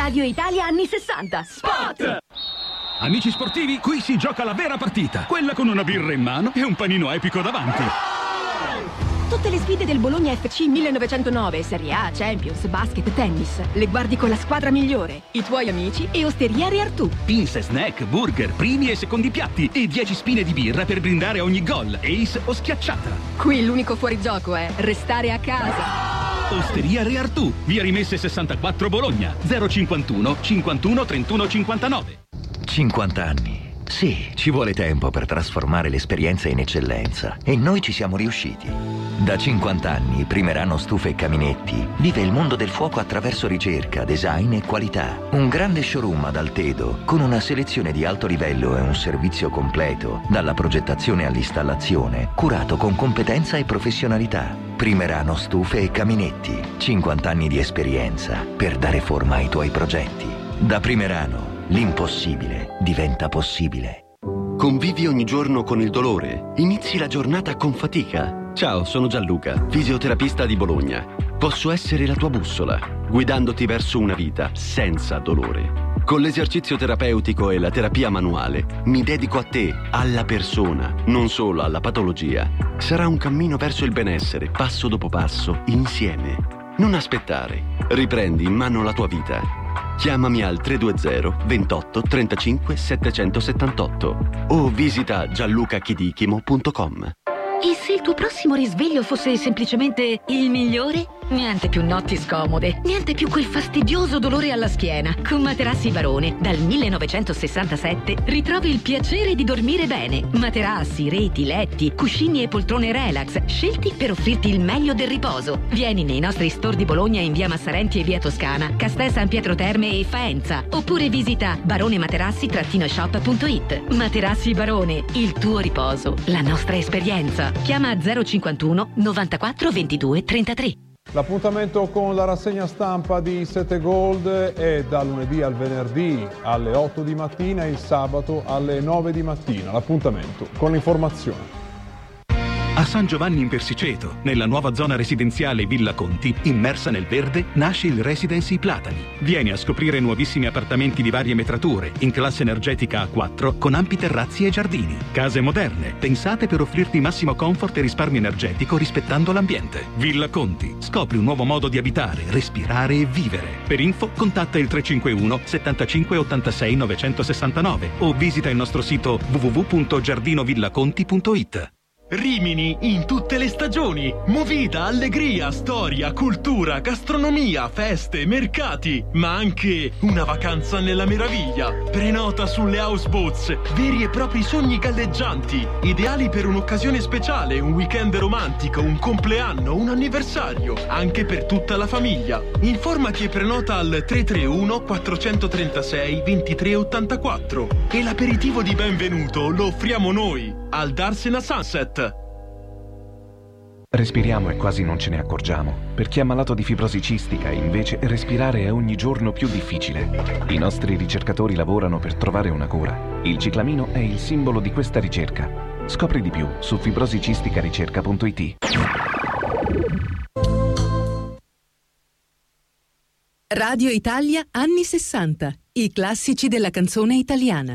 Radio Italia anni 60. Spot! Amici sportivi, qui si gioca la vera partita. Quella con una birra in mano e un panino epico davanti. Tutte le sfide del Bologna FC 1909, Serie A, Champions, basket, tennis. Le guardi con la squadra migliore, i tuoi amici e Osteria Re Artù. Pinze, snack, burger, primi e secondi piatti e 10 spine di birra per brindare ogni gol, ace o schiacciata. Qui l'unico fuorigioco è restare a casa. Osteria Re Artù, via Rimesse 64 Bologna, 051 51 31 59. 50 anni. Sì, ci vuole tempo per trasformare l'esperienza in eccellenza e noi ci siamo riusciti. Da 50 anni Primerano Stufe e Caminetti vive il mondo del fuoco attraverso ricerca, design e qualità. Un grande showroom ad Altedo con una selezione di alto livello e un servizio completo, dalla progettazione all'installazione, curato con competenza e professionalità. Primerano Stufe e Caminetti, 50 anni di esperienza per dare forma ai tuoi progetti. Da Primerano l'impossibile diventa possibile. Convivi ogni giorno con il dolore. Inizi la giornata con fatica. Ciao, sono Gianluca, fisioterapista di Bologna. Posso essere la tua bussola, guidandoti verso una vita senza dolore. Con l'esercizio terapeutico e la terapia manuale mi dedico a te, alla persona, non solo alla patologia. Sarà un cammino verso il benessere, passo dopo passo, insieme. Non aspettare. Riprendi in mano la tua vita. Chiamami al 320 28 35 778 o visita gianlucachidichimo.com. E se il tuo prossimo risveglio fosse semplicemente il migliore? Niente più notti scomode, niente più quel fastidioso dolore alla schiena. Con Materassi Barone, dal 1967, ritrovi il piacere di dormire bene. Materassi, reti, letti, cuscini e poltrone relax, scelti per offrirti il meglio del riposo. Vieni nei nostri store di Bologna in via Massarenti e via Toscana, Castel San Pietro Terme e Faenza. Oppure visita baronematerassi-shop.it. Materassi Barone, il tuo riposo, la nostra esperienza. Chiama 051 94 22 33. L'appuntamento con la rassegna stampa di 7 Gold è da lunedì al venerdì alle 8 di mattina e il sabato alle 9 di mattina. L'appuntamento con l'informazione. A San Giovanni in Persiceto, nella nuova zona residenziale Villa Conti, immersa nel verde, nasce il Residency Platani. Vieni a scoprire nuovissimi appartamenti di varie metrature, in classe energetica A4, con ampi terrazzi e giardini. Case moderne, pensate per offrirti massimo comfort e risparmio energetico rispettando l'ambiente. Villa Conti, scopri un nuovo modo di abitare, respirare e vivere. Per info, contatta il 351 75 86 969 o visita il nostro sito www.giardinovillaconti.it. Rimini in tutte le stagioni. Movida, allegria, storia, cultura, gastronomia, feste, mercati, ma anche una vacanza nella meraviglia. Prenota sulle houseboats, veri e propri sogni galleggianti, ideali per un'occasione speciale, un weekend romantico, un compleanno, un anniversario, anche per tutta la famiglia. Informati e prenota al 331 436 2384 e l'aperitivo di benvenuto lo offriamo noi al Darsena Sunset. Respiriamo e quasi non ce ne accorgiamo. Per chi è malato di fibrosi cistica, invece, respirare è ogni giorno più difficile. I nostri ricercatori lavorano per trovare una cura. Il ciclamino è il simbolo di questa ricerca. Scopri di più su fibrosicisticaricerca.it. Radio Italia anni 60. I classici della canzone italiana.